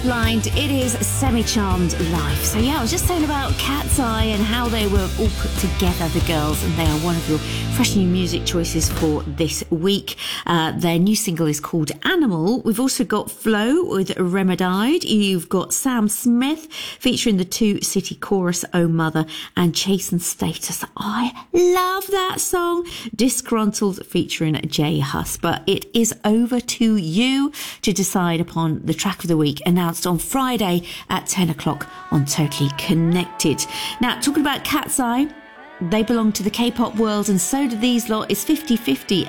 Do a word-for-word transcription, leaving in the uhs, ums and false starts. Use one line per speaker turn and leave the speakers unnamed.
Blind. It is Semi-Charmed Life. So yeah, I was just saying about Cat's Eye and how they were all put together, the girls, and they are one of your fresh new music choices for this week. Uh, their new single is called Animal. We've also got Flow with Remedied. You've got Sam Smith featuring the Two City Chorus, Oh Mother, and Chase and Status. I love that song. Disgruntled featuring Jay Huss. But it is over to you to decide upon the track of the week, announced on Friday at ten o'clock on Totally Connected. Now, talking about Cat's Eye, they belong to the K-pop world, and so do these lot. It's fifty-fifty